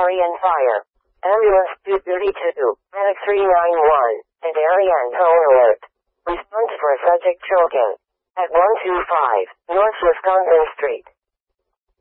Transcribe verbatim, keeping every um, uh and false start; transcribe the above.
Darien Fire. Ambulance two thirty-two, Medic three nine one, and Darien Tow Alert. Response for subject choking. At one two five, North Wisconsin Street.